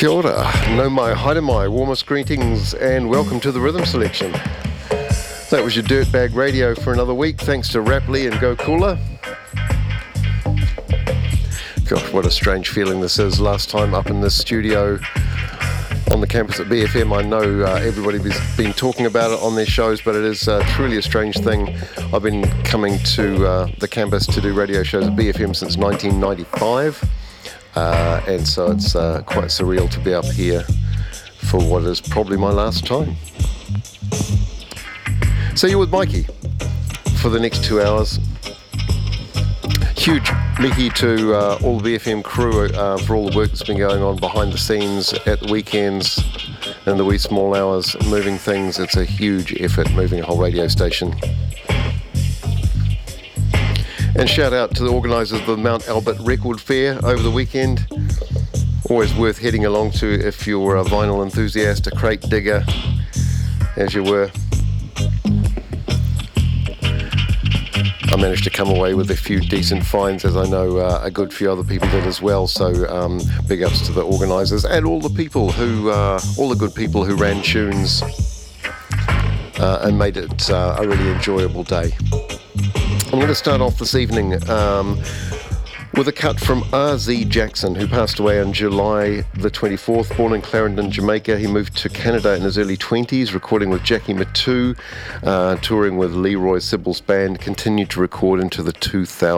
Kia ora, no mai, haere mai, warmest greetings and welcome to the Rhythm Selection. That was your Dirtbag Radio for another week, thanks to Rapley and Go Cooler. Gosh, what a strange feeling this is. Last time up in this studio on the campus at BFM, I know everybody's been talking about it on their shows, but it is truly a strange thing. I've been coming to the campus to do radio shows at BFM since 1995. And so it's quite surreal to be up here for what is probably my last time. So you're with Mikey for the next 2 hours. Huge mihi to all the BFM crew for all the work that's been going on behind the scenes at the weekends and the wee small hours, moving things. It's a huge effort moving a whole radio station. And shout out to the organisers of the Mount Albert Record Fair over the weekend. Always worth heading along to if you're a vinyl enthusiast, a crate digger, as you were. I managed to come away with a few decent finds, as I know a good few other people did as well. So big ups to the organisers and all the people who, all the good people who ran tunes and made it a really enjoyable day. I'm going to start off this evening with a cut from R.Z. Jackson, who passed away on July the 24th, born in Clarendon, Jamaica. He moved to Canada in his early 20s, recording with Jackie Matu, touring with Leroy Sybil's band, continued to record into the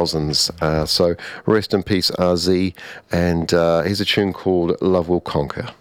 2000s. So rest in peace, R.Z. And here's a tune called Love Will Conquer.